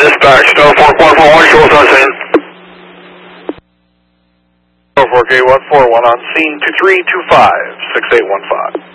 dispatch, Norfolk 141, show us on scene. Norfolk 814, on scene 2325, 6815.